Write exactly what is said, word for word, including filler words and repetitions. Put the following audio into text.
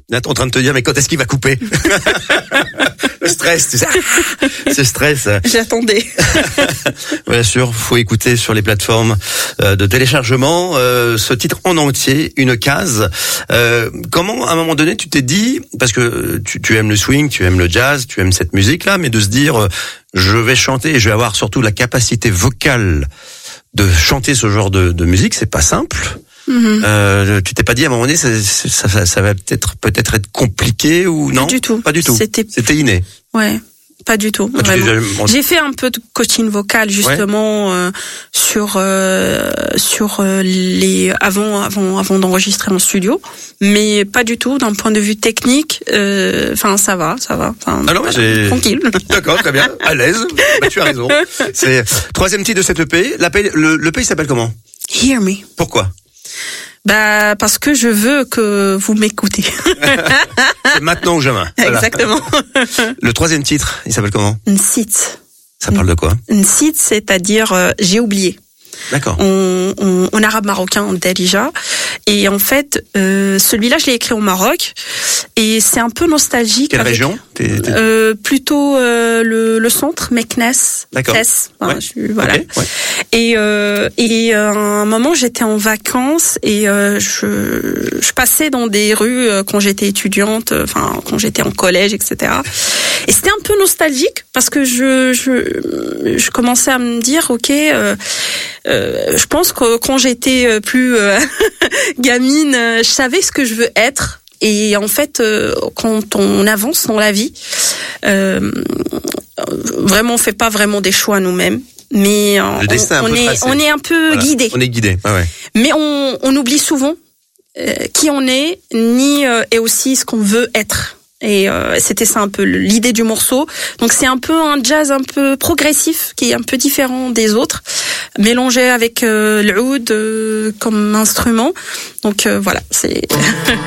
Nathan en train de te dire, mais quand est-ce qu'il va couper? Le stress, tu sais. Ce stress. J'attendais. Bien sûr, faut écouter sur les plateformes de téléchargement euh, ce titre en entier, Une case. Euh, comment, à un moment donné, tu t'es dit, parce que tu, tu aimes le swing, tu aimes le jazz, tu aimes cette musique-là, mais de se dire, euh, je vais chanter et je vais avoir surtout la capacité vocale de chanter ce genre de, de musique, c'est pas simple. Mm-hmm. Euh, tu t'es pas dit à un moment donné, ça, ça, ça, ça va peut-être peut-être être compliqué ou non? Pas du tout. Pas du tout. C'était, C'était inné. Ouais. Pas du tout. Ah, déjà... J'ai fait un peu de coaching vocal justement ouais. euh, sur euh, sur euh, les avant avant avant d'enregistrer en studio, mais pas du tout d'un point de vue technique. Enfin, euh, ça va, ça va. Enfin, ah non, voilà, j'ai... tranquille. D'accord, très bien, à l'aise. Bah, tu as raison. C'est troisième titre de cette E P. La P, le, le P il s'appelle comment? Hear Me. Pourquoi? Bah parce que je veux que vous m'écoutez. C'est maintenant ou jamais. Voilà. Exactement. Le troisième titre, il s'appelle comment? Nsit. Ça parle de quoi? Nsit, c'est-à-dire euh, j'ai oublié. D'accord. En, en, en arabe marocain, en Darija. Et en fait, euh, celui-là, je l'ai écrit au Maroc. Et c'est un peu nostalgique. Quelle avec, région? T'es, t'es... Euh, Plutôt euh, le, le centre, Meknes. D'accord. Tess, enfin, ouais. je, voilà. Okay, ouais. Et, euh, et euh, à un moment, j'étais en vacances et euh, je, je passais dans des rues euh, quand j'étais étudiante, enfin quand j'étais en collège, et cetera. Et c'était un peu nostalgique parce que je, je, je commençais à me dire, ok. Euh, Euh, je pense que quand j'étais plus euh, gamine, je savais ce que je veux être. Et en fait, euh, quand on avance dans la vie, euh, vraiment, on fait pas vraiment des choix nous-mêmes. Mais on, le destin on, un peu est, tracé. on est un peu voilà. guidé. On est guidé. Ah ouais. Mais on, on oublie souvent euh, qui on est, ni euh, et aussi ce qu'on veut être. Et euh, c'était ça un peu l'idée du morceau. Donc c'est un peu un jazz un peu progressif qui est un peu différent des autres, mélangé avec euh, l'oud euh, comme instrument. Donc euh, voilà, c'est